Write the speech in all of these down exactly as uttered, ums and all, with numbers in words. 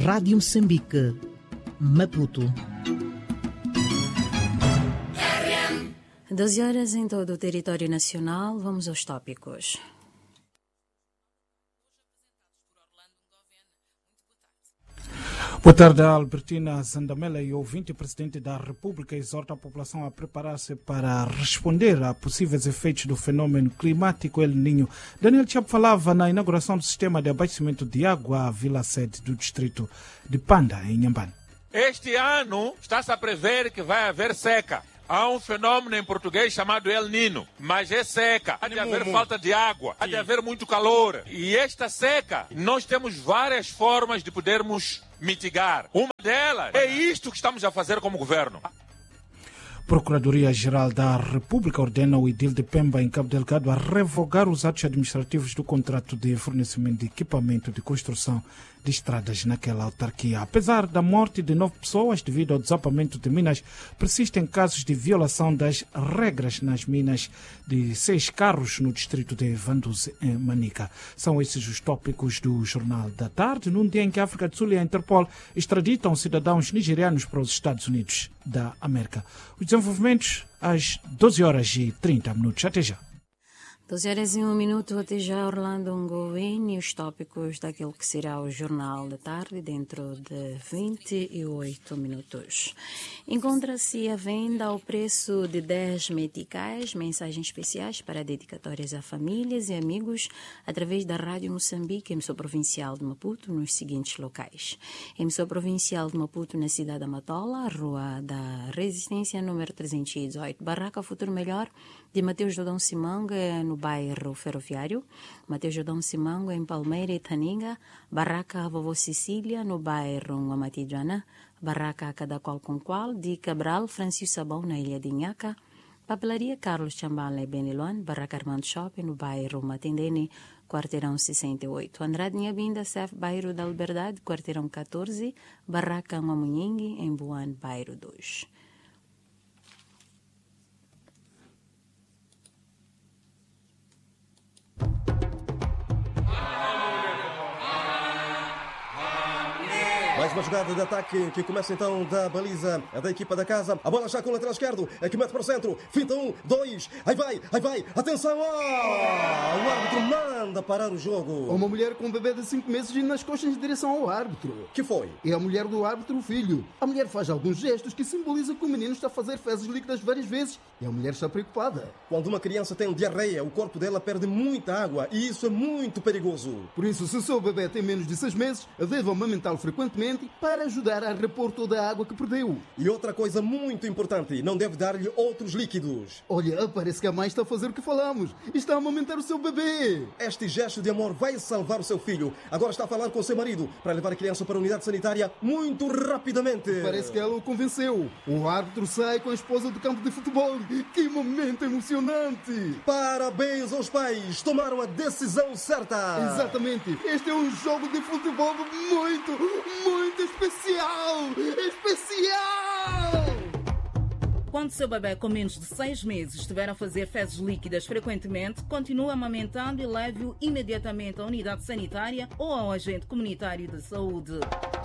Rádio Moçambique, Maputo. doze horas em todo o território nacional. Vamos aos tópicos. Boa tarde, Albertina Zandamela e ouvinte. O Presidente da República exorta a população a preparar-se para responder a possíveis efeitos do fenômeno climático El Niño. Daniel Chapo falava na inauguração do sistema de abastecimento de água à Vila Sede do distrito de Panda, em Inhambane. Este ano está-se a prever que vai haver seca. Há um fenômeno em português chamado El Niño, mas é seca. Há de haver falta de água, há de haver muito calor. E esta seca, nós temos várias formas de podermos mitigar. Uma delas é isto que estamos a fazer como governo. Procuradoria-Geral da República ordena o Edil de Pemba, em Cabo Delgado, a revogar os atos administrativos do contrato de fornecimento de equipamento de construção de estradas naquela autarquia. Apesar da morte de nove pessoas devido ao desabamento de minas, persistem casos de violação das regras nas minas de seis carros no distrito de Vanduze, em Manica. São esses os tópicos do Jornal da Tarde, num dia em que a África do Sul e a Interpol extraditam cidadãos nigerianos para os Estados Unidos da América. Os desenvolvimentos às doze horas e trinta minutos. Até já. doze horas e um minuto, até já, Orlando Ngowen, e os tópicos daquilo que será o Jornal da Tarde dentro de vinte e oito minutos. Encontra-se à venda ao preço de dez meticais, mensagens especiais para dedicatórias a famílias e amigos através da Rádio Moçambique, emissora provincial de Maputo, nos seguintes locais. Emissora provincial de Maputo, na cidade da Matola, Rua da Resistência, número trezentos e dezoito, Barraca Futuro Melhor, de Mateus Jordão Simanga, no bairro Ferroviário, Mateus Jordão Simango, em Palmeira e Taninga, Barraca Vovó Cecília, no bairro Amatijana, Barraca Cada Qual com Qual, de Cabral, Francisco Sabão, na Ilha de Inhaca, Papelaria Carlos Chambala e Beniluan, Barraca Armando Shopping, no bairro Matendene, Quarteirão sessenta e oito, Andrade Nhabinda, C E F, bairro da Liberdade, Quarteirão catorze, Barraca Mamunhingue, em Buan, bairro dois. Mais uma jogada de ataque que começa então da baliza da equipa da casa. A bola já com o lateral esquerdo, que mete para o centro. Finta um, dois, aí vai, aí vai. Atenção! Oh! O árbitro manda parar o jogo. Uma mulher com um bebê de cinco meses e nas costas em direção ao árbitro. Que foi? É a mulher do árbitro, o filho. A mulher faz alguns gestos que simbolizam que o menino está a fazer fezes líquidas várias vezes e a mulher está preocupada. Quando uma criança tem diarreia, o corpo dela perde muita água e isso é muito perigoso. Por isso, se o seu bebê tem menos de seis meses, deve amamentá-lo frequentemente para ajudar a repor toda a água que perdeu. E outra coisa muito importante, não deve dar-lhe outros líquidos. Olha, parece que a mãe está a fazer o que falamos. Está a amamentar o seu bebê. Este gesto de amor vai salvar o seu filho. Agora está a falar com o seu marido para levar a criança para a unidade sanitária muito rapidamente. Parece que ela o convenceu. O árbitro sai com a esposa do campo de futebol. Que momento emocionante. Parabéns aos pais. Tomaram a decisão certa. Exatamente. Este é um jogo de futebol muito, muito especial. Especial! Quando seu bebê com menos de seis meses estiver a fazer fezes líquidas frequentemente, continue amamentando e leve-o imediatamente à unidade sanitária ou ao agente comunitário de saúde.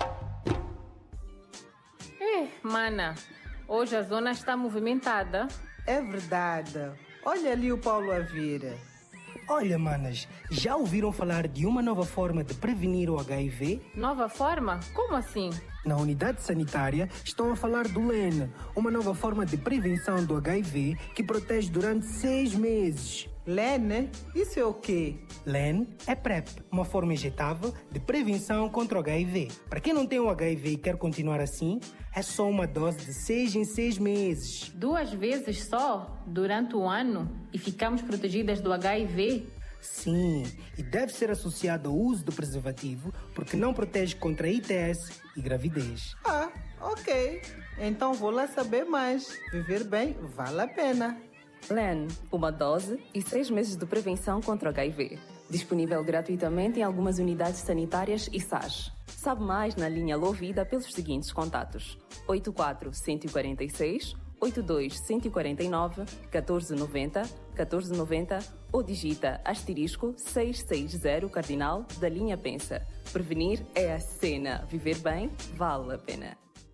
Eh, mana, hoje a zona está movimentada. É verdade. Olha ali o Paulo a vir. Olha, manas, já ouviram falar de uma nova forma de prevenir o H I V? Nova forma? Como assim? Na unidade sanitária estão a falar do L E N, uma nova forma de prevenção do H I V que protege durante seis meses. L E N? Isso é o quê? L E N é PrEP, uma forma injetável de prevenção contra o H I V. Para quem não tem o H I V e quer continuar assim, é só uma dose de seis em seis meses. Duas vezes só, durante o ano, e ficamos protegidas do H I V? Sim, e deve ser associado ao uso do preservativo, porque não protege contra I T S e gravidez. Ah, ok. Então vou lá saber mais. Viver bem vale a pena. L E N, uma dose e seis meses de prevenção contra o H I V. Disponível gratuitamente em algumas unidades sanitárias e S A S. Sabe mais na linha Lovida pelos seguintes contatos: oito quatro um quatro seis, oito dois um quatro nove, um quatro nove zero, um quatro nove zero ou digita asterisco seiscentos e sessenta Cardinal da linha Pensa. Prevenir é a cena. Viver bem vale a pena.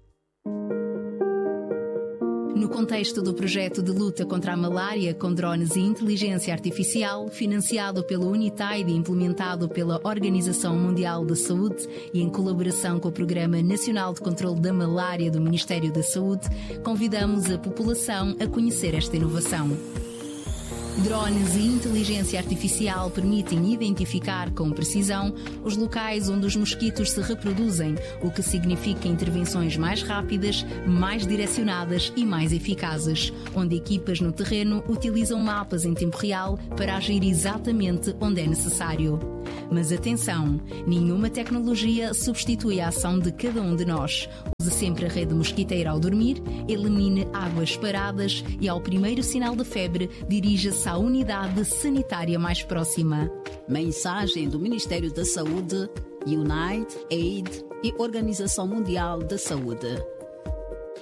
No contexto do projeto de luta contra a malária com drones e inteligência artificial, financiado pela UNITAID e implementado pela Organização Mundial da Saúde e em colaboração com o Programa Nacional de Controlo da Malária do Ministério da Saúde, convidamos a população a conhecer esta inovação. Drones e inteligência artificial permitem identificar com precisão os locais onde os mosquitos se reproduzem, o que significa intervenções mais rápidas, mais direcionadas e mais eficazes, onde equipas no terreno utilizam mapas em tempo real para agir exatamente onde é necessário. Mas atenção, nenhuma tecnologia substitui a ação de cada um de nós. Use sempre a rede mosquiteira ao dormir, elimine águas paradas e, ao primeiro sinal de febre, dirija-se à unidade sanitária mais próxima. Mensagem do Ministério da Saúde, UNITAID e Organização Mundial da Saúde.